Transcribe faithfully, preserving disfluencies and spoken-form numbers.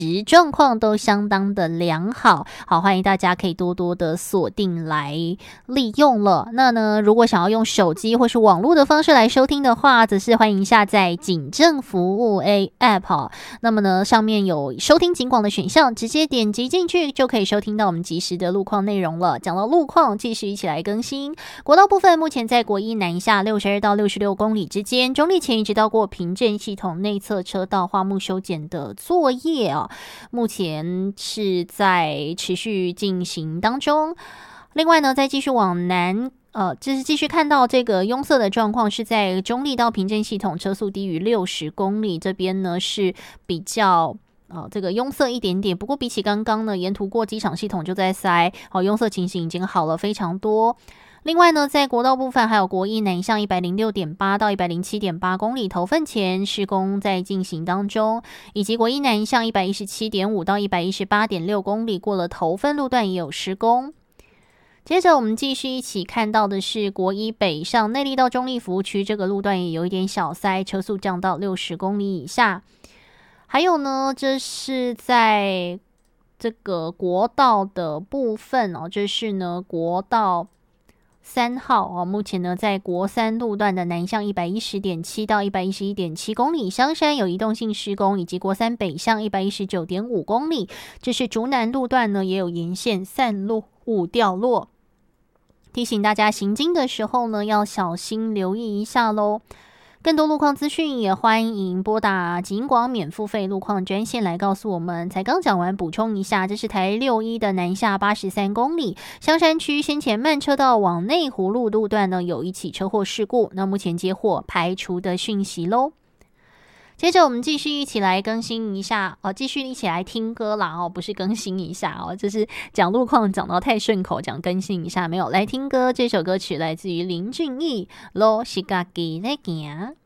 状况都相当的良好，好，欢迎大家可以多多的锁定来利用了。那呢，如果想要用手机或是网络的方式来收听的话，则是欢迎下载警政服务 A App。那么呢，上面有收听警广的选项，直接点击进去就可以收听到我们即时的路况内容了。讲到路况，继续一起来更新。国道部分，目前在国一南下六十二到六十六公里之间，中立前一直到过平镇系统内侧车道花木修剪的作业啊。目前是在持续进行当中。另外呢，再继续往南，呃，就是继续看到这个拥塞的状况，是在中立到平镇系统车速低于六十公里这边呢是比较。哦，这个拥塞一点点，不过比起刚刚呢，沿途过机场系统就在塞，哦，拥塞情形已经好了非常多。另外呢，在国道部分，还有国一南向 一百零六点八 到 一百零七点八 公里头份前施工在进行当中，以及国一南向 一百一十七点五 到 一百一十八点六 公里过了头份路段也有施工。接着我们继续一起看到的是国一北上内坜到中立服务区，这个路段也有一点小塞，车速降到六十公里以下。还有呢，这是在这个国道的部分哦，这是呢国道三号哦，目前呢在国三路段的南向 一百一十点七 到 一百一十一点七 公里，香山有移动性施工，以及国三北向 一百一十九点五 公里，这是竹南路段呢也有沿线散落物掉落，提醒大家行经的时候呢要小心留意一下咯。更多路况资讯也欢迎拨打警广免付费路况专线来告诉我们。才刚讲完，补充一下，这是台六一的南下八十三公里，香山区先前慢车道往内湖路路段呢有一起车祸事故，那目前接获排除的讯息咯。接着我们继续一起来更新一下哦，继续一起来听歌啦哦，不是更新一下哦，就是讲路况讲到太顺口，讲更新一下没有？来听歌，这首歌曲来自于林俊逸《咯是家己在行》。